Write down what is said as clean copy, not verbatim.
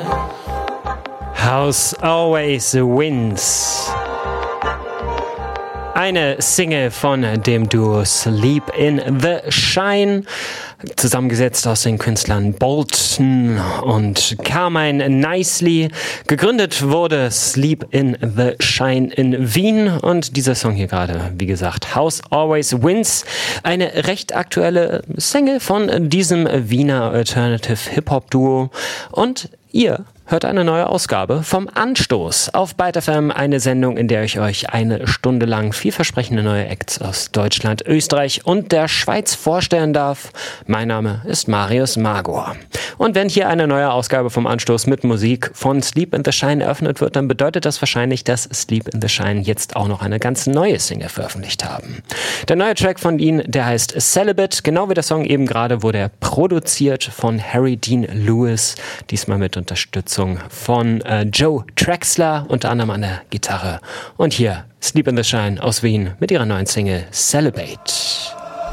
House Always Wins. Eine Single von dem Duo Sleep in the Shine, zusammengesetzt aus den Künstlern Bolton und Carmine Nicely. Gegründet wurde Sleep in the Shine in Wien und dieser Song hier gerade, wie gesagt, House Always Wins. Eine recht aktuelle Single von diesem Wiener Alternative Hip-Hop Duo und ihr hört eine neue Ausgabe vom Anstoß auf Byte FM, eine Sendung, in der ich euch eine Stunde lang vielversprechende neue Acts aus Deutschland, Österreich und der Schweiz vorstellen darf. Mein Name ist Marius Magor. Und wenn hier eine neue Ausgabe vom Anstoß mit Musik von Sleep in the Shine eröffnet wird, dann bedeutet das wahrscheinlich, dass Sleep in the Shine jetzt auch noch eine ganz neue Single veröffentlicht haben. Der neue Track von ihnen, der heißt Celibate, genau wie der Song eben gerade, wurde er produziert von Harry Dean Lewis, diesmal mit Unterstützung von Joe Traxler, unter anderem an der Gitarre. Und hier Sleep in the Shine aus Wien mit ihrer neuen Single Celibate.